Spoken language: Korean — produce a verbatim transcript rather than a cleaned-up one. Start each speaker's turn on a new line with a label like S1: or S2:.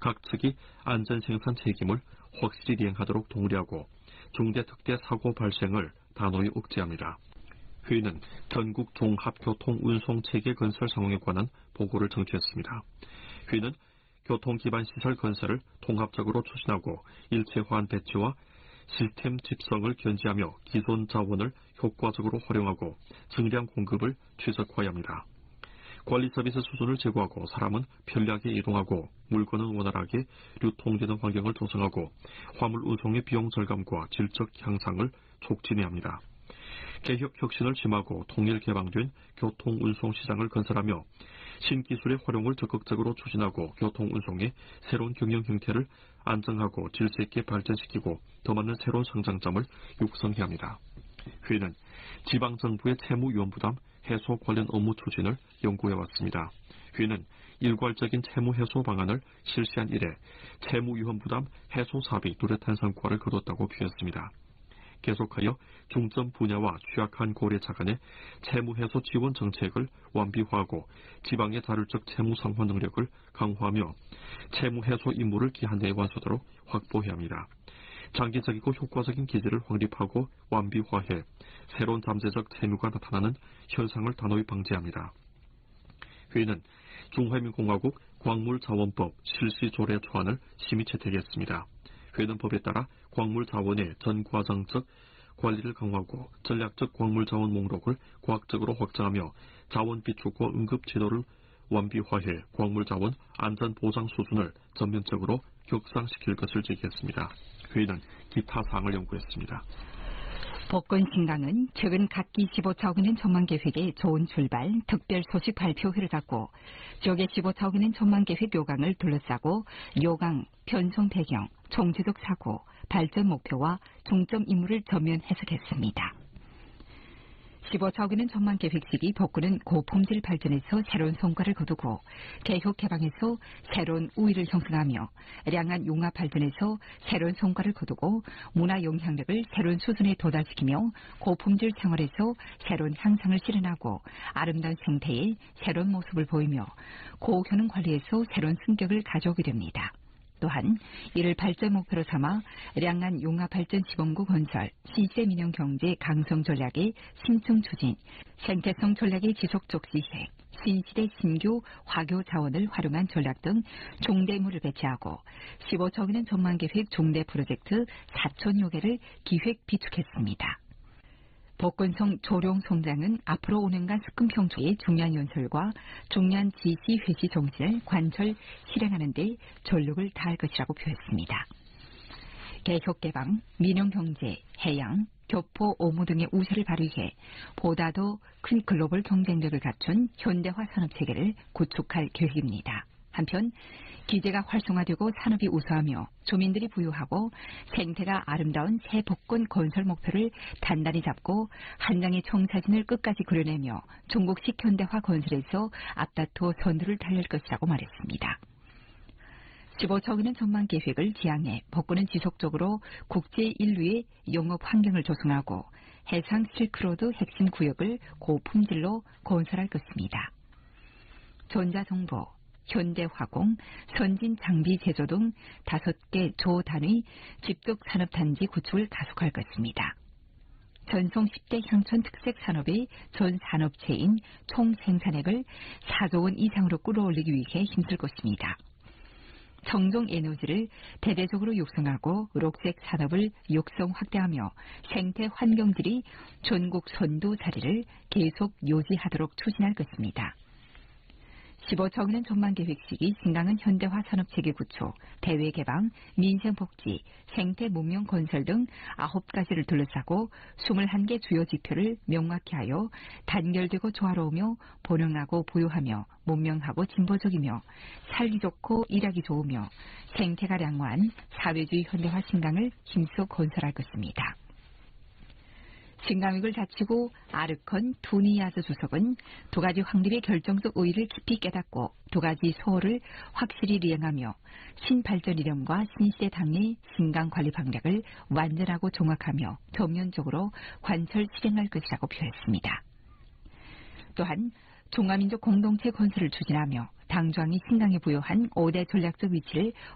S1: 각 측이 안전 생산 책임을 확실히 이행하도록 동의하고 중대 특대 사고 발생을 단호히 억제합니다. 회의는 전국 종합교통운송체계 건설 상황에 관한 보고를 청취했습니다. 회의는 교통기반시설 건설을 통합적으로 추진하고 일체화한 배치와 시스템 집성을 견지하며 기존 자원을 효과적으로 활용하고 증량 공급을 최적화해야 합니다. 관리 서비스 수준을 제고하고 사람은 편리하게 이동하고 물건은 원활하게 유통되는 환경을 조성하고 화물 운송의 비용 절감과 질적 향상을 촉진해야 합니다. 개혁 혁신을 심하고 통일 개방된 교통운송 시장을 건설하며 신기술의 활용을 적극적으로 추진하고 교통운송의 새로운 경영 형태를 안정하고 질서 있게 발전시키고 더 많은 새로운 성장점을 육성해야 합니다. 회의는 지방정부의 채무위험 부담 해소 관련 업무 추진을 연구해왔습니다. 회의는 일괄적인 채무 해소 방안을 실시한 이래 채무위험 부담 해소 사업이 뚜렷한 성과를 거뒀다고 표했습니다. 계속하여 중점 분야와 취약한 고래자 간의 채무 해소 지원 정책을 완비화하고 지방의 자율적 채무 상환 능력을 강화하며 채무 해소 임무를 기한 내에 완수하도록 확보해야 합니다. 장기적이고 효과적인 기제를 확립하고 완비화해 새로운 잠재적 채무가 나타나는 현상을 단호히 방지합니다. 회의는 중화민공화국 광물자원법 실시조례 초안을 심의 채택했습니다. 회의는 법에 따라 광물자원의 전과정적 관리를 강화하고 전략적 광물자원 목록을 과학적으로 확장하며 자원 비축과 응급 제도를 완비화해 광물자원 안전보장 수준을 전면적으로 격상시킬 것을 제기했습니다. 회의는 기타 사항을 연구했습니다.
S2: 복권 신강은 최근 각기 십오 차억 원의 전망계획의 좋은 출발, 특별 소식 발표회를 갖고 지역의 십오 차억 원의 전망계획 요강을 둘러싸고 요강, 편성 배경, 총체적 사고, 발전 목표와 중점 임무를 전면 해석했습니다. 십오 차억 원의 전망계획식이 복구는 고품질 발전에서 새로운 성과를 거두고 개혁 개방에서 새로운 우위를 형성하며 량한 융합 발전에서 새로운 성과를 거두고 문화 영향력을 새로운 수준에 도달시키며 고품질 생활에서 새로운 향상을 실현하고 아름다운 생태의 새로운 모습을 보이며 고효능 관리에서 새로운 승격을 가져오게 됩니다. 또한 이를 발전 목표로 삼아 량한 융합 발전 시범구 건설, 신시대 민영 경제 강성 전략의 심층 추진, 생태성 전략의 지속적 시행, 신시대 신규 화교 자원을 활용한 전략 등 중대임무를 배치하고 십오 차억 원의 전망계획 중대 프로젝트 사천여 개를 기획 비축했습니다. 복권성 조룡성장은 앞으로 오 년간 스금평초의 중요한 연설과 중요한 지시 회시 정신을 관철 실행하는 데 전력을 다할 것이라고 표했습니다. 개혁개방, 민영경제, 해양, 교포, 오무 등의 우세를 발휘해 보다 더 큰 글로벌 경쟁력을 갖춘 현대화 산업체계를 구축할 계획입니다. 한편 기재가 활성화되고 산업이 우수하며 주민들이 부유하고 생태가 아름다운 새 복권 건설 목표를 단단히 잡고 한 장의 청사진을 끝까지 그려내며 중국식 현대화 건설에서 앞다퉈 선두를 달릴 것이라고 말했습니다. 십오 차억 원의 전망 계획을 지향해 복권은 지속적으로 국제 인류의 영업 환경을 조성하고 해상 실크로드 핵심 구역을 고품질로 건설할 것입니다. 전자정보, 현대화공, 선진장비 제조 등 다섯 개 조단위 집독산업단지 구축을 가속할 것입니다. 전송 십 대 향촌 특색 산업의 전 산업체인 총 생산액을 사조 원 이상으로 끌어올리기 위해 힘쓸 것입니다. 청정 에너지를 대대적으로 육성하고 녹색 산업을 육성 확대하며 생태 환경질이 전국 선두 자리를 계속 유지하도록 추진할 것입니다. 십오 차억 원의 전망계획식이 신강은 현대화 산업체계 구축, 대외 개방, 민생복지, 생태 문명 건설 등 아홉 가지를 둘러싸고 스물한 개 주요 지표를 명확히 하여 단결되고 조화로우며 번영하고 부유하며 문명하고 진보적이며 살기 좋고 일하기 좋으며 생태가 량화한 사회주의 현대화 신강을 힘써 건설할 것입니다. 신강익을 다치고 아르컨 투니야즈 주석은 두 가지 확립의 결정적 의의를 깊이 깨닫고 두 가지 소호를 확실히 이행하며 신발전 이념과 신시대 당의 신강 관리 방략을 완전하고 정확하며 전면적으로 관철 실행할 것이라고 표했습니다. 또한 중화민족 공동체 건설을 추진하며 당중앙이 신강에 부여한 오 대 전략적 위치를